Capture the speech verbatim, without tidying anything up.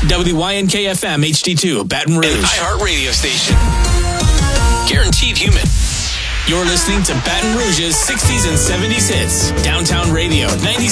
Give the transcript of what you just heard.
W Y N K F M H D two, Baton Rouge. An iHeart radio station. Guaranteed human. You're listening to Baton Rouge's sixties and seventies hits. Downtown Radio, ninety